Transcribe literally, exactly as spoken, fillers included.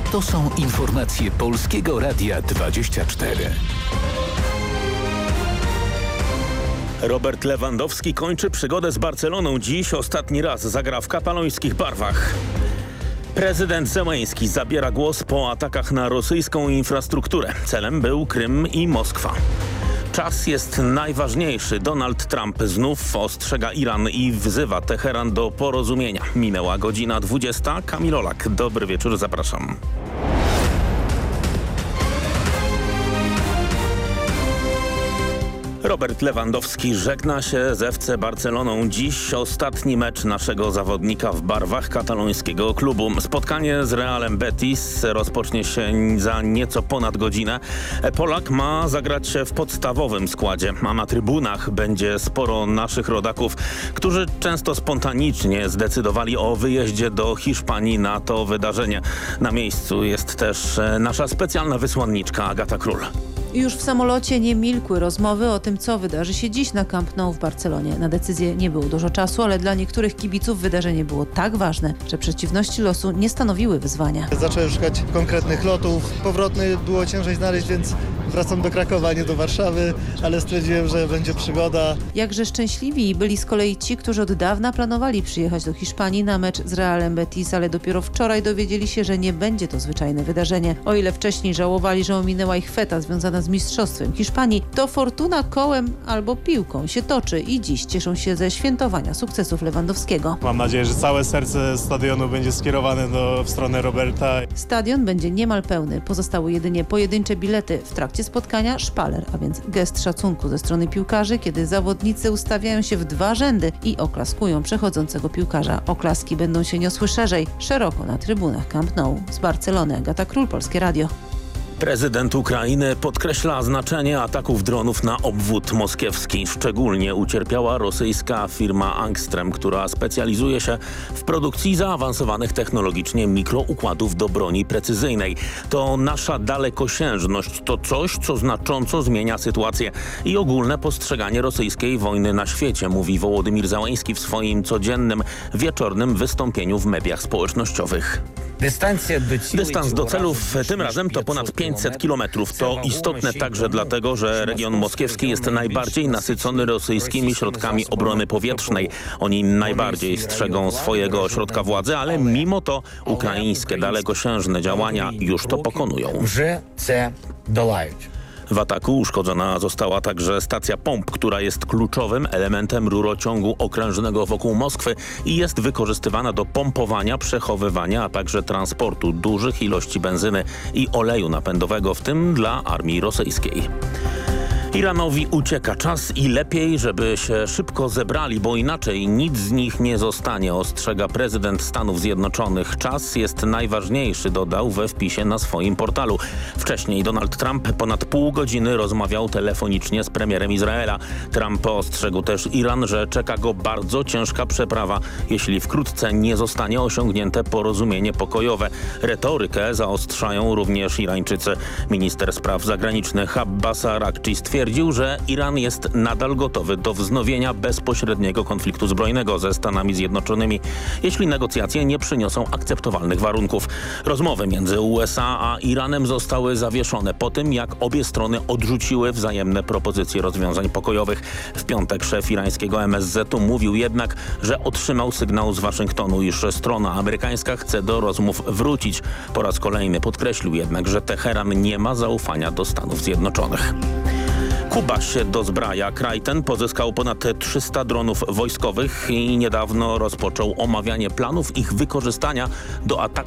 To są informacje Polskiego Radia dwadzieścia cztery. Robert Lewandowski kończy przygodę z Barceloną. Dziś ostatni raz zagra w katalońskich barwach. Prezydent Zełenski zabiera głos po atakach na rosyjską infrastrukturę. Celem był Krym i Moskwa. Czas jest najważniejszy. Donald Trump znów ostrzega Iran i wzywa Teheran do porozumienia. Minęła godzina dwudziesta. Kamil Olak. Dobry wieczór, zapraszam. Robert Lewandowski żegna się z F C Barceloną. Dziś ostatni mecz naszego zawodnika w barwach katalońskiego klubu. Spotkanie z Realem Betis rozpocznie się za nieco ponad godzinę. Polak ma zagrać w podstawowym składzie, a na trybunach będzie sporo naszych rodaków, którzy często spontanicznie zdecydowali o wyjeździe do Hiszpanii na to wydarzenie. Na miejscu jest też nasza specjalna wysłanniczka Agata Król. Już w samolocie nie milkły rozmowy o tym, co wydarzy się dziś na Camp Nou w Barcelonie. Na decyzję nie było dużo czasu, ale dla niektórych kibiców wydarzenie było tak ważne, że przeciwności losu nie stanowiły wyzwania. Zacząłem szukać konkretnych lotów. Powrotny było ciężej znaleźć, więc wracam do Krakowa, nie do Warszawy, ale stwierdziłem, że będzie przygoda. Jakże szczęśliwi byli z kolei ci, którzy od dawna planowali przyjechać do Hiszpanii na mecz z Realem Betis, ale dopiero wczoraj dowiedzieli się, że nie będzie to zwyczajne wydarzenie. O ile wcześniej żałowali, że ominęła ich feta związana z mistrzostwem Hiszpanii, to fortuna kołem albo piłką się toczy i dziś cieszą się ze świętowania sukcesów Lewandowskiego. Mam nadzieję, że całe serce stadionu będzie skierowane do, w stronę Roberta. Stadion będzie niemal pełny. Pozostały jedynie pojedyncze bilety. W trakcie spotkania szpaler, a więc gest szacunku ze strony piłkarzy, kiedy zawodnicy ustawiają się w dwa rzędy i oklaskują przechodzącego piłkarza. Oklaski będą się niosły szerzej, szeroko na trybunach Camp Nou. Z Barcelony Agata Król, Polskie Radio. Prezydent Ukrainy podkreśla znaczenie ataków dronów na obwód moskiewski. Szczególnie ucierpiała rosyjska firma Angstrem, która specjalizuje się w produkcji zaawansowanych technologicznie mikroukładów do broni precyzyjnej. To nasza dalekosiężność, to coś, co znacząco zmienia sytuację i ogólne postrzeganie rosyjskiej wojny na świecie, mówi Wołodymyr Zełenski w swoim codziennym wieczornym wystąpieniu w mediach społecznościowych. Dystans do celów tym razem to ponad pięćset kilometrów. To istotne także dlatego, że region moskiewski jest najbardziej nasycony rosyjskimi środkami obrony powietrznej. Oni najbardziej strzegą swojego ośrodka władzy, ale mimo to ukraińskie dalekosiężne działania już to pokonują. W ataku uszkodzona została także stacja pomp, która jest kluczowym elementem rurociągu okrężnego wokół Moskwy i jest wykorzystywana do pompowania, przechowywania, a także transportu dużych ilości benzyny i oleju napędowego, w tym dla armii rosyjskiej. Iranowi ucieka czas i lepiej, żeby się szybko zebrali, bo inaczej nic z nich nie zostanie, ostrzega prezydent Stanów Zjednoczonych. Czas jest najważniejszy, dodał we wpisie na swoim portalu. Wcześniej Donald Trump ponad pół godziny rozmawiał telefonicznie z premierem Izraela. Trump ostrzegł też Iran, że czeka go bardzo ciężka przeprawa, jeśli wkrótce nie zostanie osiągnięte porozumienie pokojowe. Retorykę zaostrzają również Irańczycy. Minister spraw zagranicznych Abbas Araghchi stwierdził, że Iran jest nadal gotowy do wznowienia bezpośredniego konfliktu zbrojnego ze Stanami Zjednoczonymi, jeśli negocjacje nie przyniosą akceptowalnych warunków. Rozmowy między U S A a Iranem zostały zawieszone po tym, jak obie strony odrzuciły wzajemne propozycje rozwiązań pokojowych. W piątek szef irańskiego M S Z-u mówił jednak, że otrzymał sygnał z Waszyngtonu, iż strona amerykańska chce do rozmów wrócić. Po raz kolejny podkreślił jednak, że Teheran nie ma zaufania do Stanów Zjednoczonych. Kuba się dozbraja. Kraj ten pozyskał ponad trzysta dronów wojskowych i niedawno rozpoczął omawianie planów ich wykorzystania do ataku